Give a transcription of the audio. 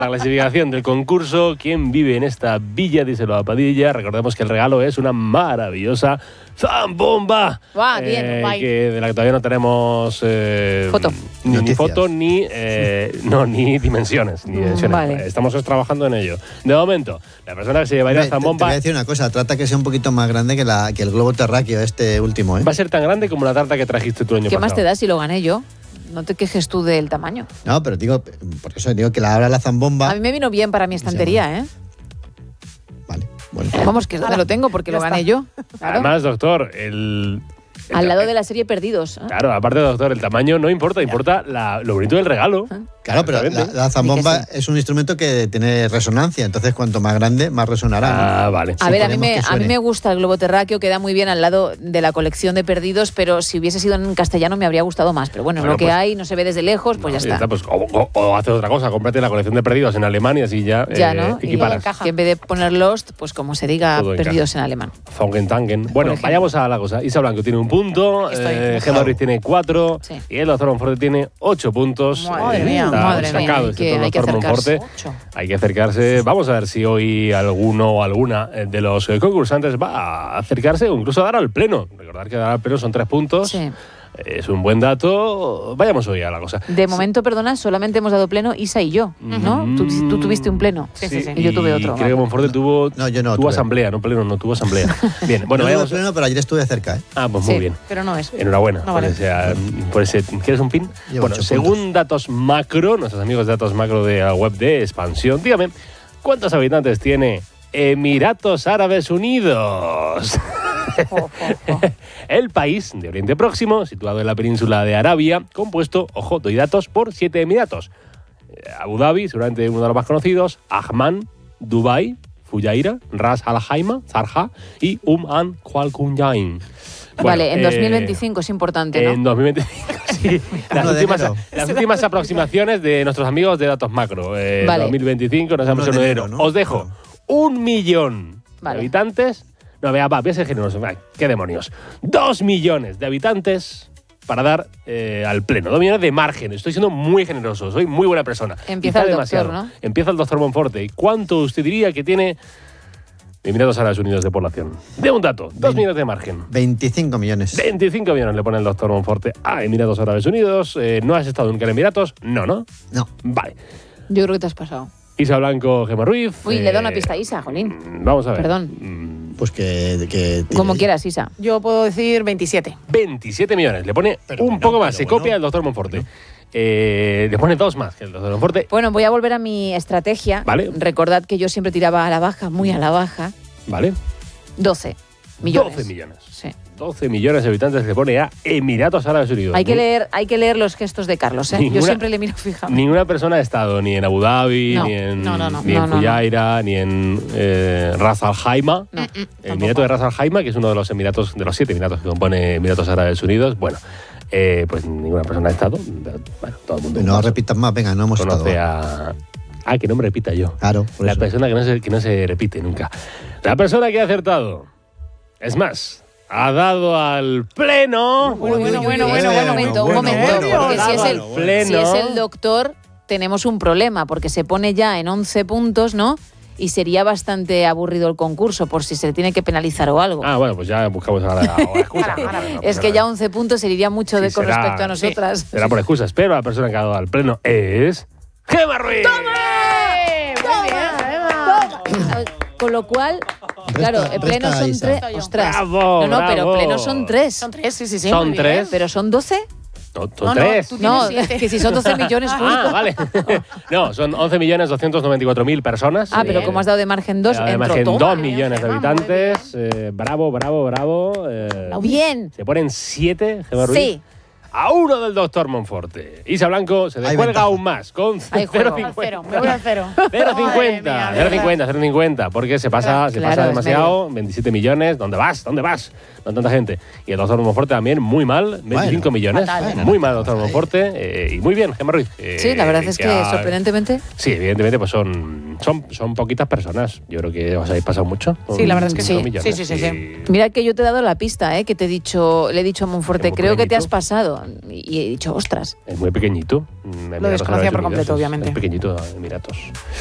La clasificación del concurso, ¿quién vive en esta villa? Díselo a Padilla. Recordemos que el regalo es una maravillosa zambomba. Bien, que de la que todavía no tenemos foto. Ni foto ni dimensiones. Vale. Estamos trabajando en ello. De momento, la persona que se llevaría la zambomba... Te voy a decir una cosa, trata que sea un poquito más grande que el globo terráqueo este último, ¿eh? Va a ser tan grande como la tarta que trajiste tú el año pasado. ¿Qué más te da si lo gané yo? No te quejes tú del tamaño. No, pero digo, por eso digo que ahora la zambomba... A mí me vino bien para mi estantería, ¿eh? Vale, bueno. Vamos, que es donde lo tengo porque lo gané yo. Claro. Además, doctor, al lado de la serie Perdidos. Claro, aparte, doctor, el tamaño no importa, importa lo bonito del regalo. Claro, pero la zambomba es un instrumento que tiene resonancia, entonces cuanto más grande, más resonará. Vale. A ver, a mí me gusta el globo terráqueo, queda muy bien al lado de la colección de Perdidos, pero si hubiese sido en castellano me habría gustado más. Pero bueno, lo que hay, no se ve desde lejos, pues ya está. Pues, o haces otra cosa, cómprate la colección de Perdidos en alemán y así ya ¿no? equiparas. Que en vez de poner Lost, pues como se diga Perdidos en alemán. Fangen. Bueno, vayamos a la cosa. Isa Blanco tiene un punto, Gemma Ruiz tiene 4 y el doctor Monforte tiene 8 puntos. Madre mía. Hay que acercarse. Hay que acercarse. Vamos a ver si hoy alguno o alguna de los concursantes va a acercarse o incluso a dar al pleno. Recordar que dar al pleno son 3 puntos. Sí. Es un buen dato. Vayamos hoy a la cosa. De momento, perdona, solamente hemos dado pleno Isa y yo, ¿no? Tú tuviste un pleno. Sí. Y yo tuve otro. Creo que Monforte tuvo tuve asamblea, no pleno, no tuvo asamblea. Bien, bueno, vayamos. Pleno, pero ayer estuve cerca, ¿eh? Pues muy bien. Pero no es. Enhorabuena. No vale. Por ese, ¿quieres un pin? Llevo 8 según puntos. datos macro, nuestros amigos de datos macro de la web de Expansión, dígame, ¿cuántos habitantes tiene Emiratos Árabes Unidos? El país de Oriente Próximo, situado en la península de Arabia, compuesto, ojo, doy datos, por 7 emiratos. Abu Dhabi, seguramente uno de los más conocidos, Ajman, Dubái, Fujairah, Ras Al Khaimah, Sharjah y An Al Qunjain. Vale, en 2025 es importante, ¿no? En 2025, sí. Las últimas aproximaciones de nuestros amigos de datos macro. 2025, no sabemos en enero, ¿no? Os dejo 1 millón de habitantes. No, voy a ser generoso. ¿Qué demonios? 2 millones de habitantes para dar al pleno. 2 millones de margen. Estoy siendo muy generoso. Soy muy buena persona. Empieza el doctor, ¿no? Empieza el doctor Monforte. ¿Y cuánto usted diría que tiene Emiratos Árabes Unidos de población? De un dato. 2 millones de margen. 25 millones. 25 millones le pone el doctor Monforte a Emiratos Árabes Unidos. ¿No has estado nunca en Emiratos? No. No. Vale. Yo creo que te has pasado. Isa Blanco, Gemma Ruiz. Uy, le da una pista a Isa, jolín. Vamos a ver. Perdón. Pues que como quieras, Isa. Yo puedo decir 27. 27 millones. Le pone un poco más. Se copia el doctor Monforte. Le pone 2 más que el doctor Monforte. Bueno, voy a volver a mi estrategia. Vale. Recordad que yo siempre tiraba a la baja, muy a la baja. Vale. 12 millones. 12 millones. Sí. 12 millones de habitantes le pone a Emiratos Árabes Unidos. Hay que leer los gestos de Carlos, ¿eh? Yo siempre le miro fijamente. Ninguna persona ha estado ni en Abu Dhabi, ni en Fujairah, ni en Ras Al Khaimah. El Emirato de Ras Al Khaimah, que es uno de los emiratos, de los 7 emiratos que compone Emiratos Árabes Unidos. Bueno, pues ninguna persona ha estado. Bueno, todo el mundo. No repitas más, venga, no hemos estado. Que no me repita yo. Claro, por la eso. persona que no se repite nunca. La persona que ha acertado. Es más, ha dado al pleno. Un momento. Porque si es el doctor, tenemos un problema, porque se pone ya en 11 puntos, ¿no? Y sería bastante aburrido el concurso, por si se le tiene que penalizar o algo. Bueno, pues ya buscamos ahora excusas. Es que ya 11 puntos se iría mucho con respecto a nosotras. Sí, será por excusas, pero la persona que ha dado al pleno es Gemma Ruiz. ¡Toma! Con lo cual, claro, el pleno son 3. Ostras. Bravo, pero pleno son 3. Son 3, sí. Son 3. ¿Pero son 12? Son 3. No, que si son 12 millones justo. Vale. No, son 11.294.000 personas. Pero como has dado de margen 2, de margen 2 millones de habitantes. Bravo. Bien. Se ponen 7, Gemma Ruiz. Sí. A 1 del doctor Monforte. Isa Blanco se descuelga aún más con 0,50. Me voy al 0. 0,50, porque se pasa demasiado. 27 millones. ¿Dónde vas? No tanta gente. Y el doctor Monforte también muy mal, 25 millones. Muy mal el doctor Monforte. Y muy bien, Gemma Ruiz. Sí, la verdad es que sorprendentemente. Sí, evidentemente pues son son poquitas personas. Yo creo que os habéis pasado mucho. Sí, la verdad es que sí. Sí. Mira que yo te he dado la pista, que te he dicho, le he dicho a Monforte, creo que te has pasado. Y he dicho, ostras. Es muy pequeñito. Lo desconocía por completo, obviamente. Es pequeñito, Emiratos.